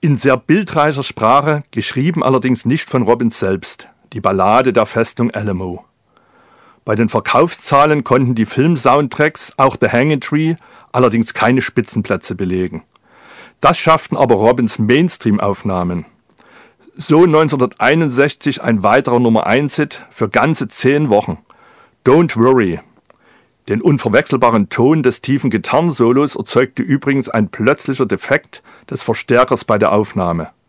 In sehr bildreicher Sprache, geschrieben allerdings nicht von Robbins selbst, die Ballade der Festung Alamo. Bei den Verkaufszahlen konnten die Film-Soundtracks, auch The Hanging Tree, allerdings keine Spitzenplätze belegen. Das schafften aber Robbins Mainstream-Aufnahmen. So 1961 ein weiterer Nummer-1-Hit für ganze 10 Wochen. Don't Worry. Den unverwechselbaren Ton des tiefen Gitarrensolos erzeugte übrigens ein plötzlicher Defekt des Verstärkers bei der Aufnahme.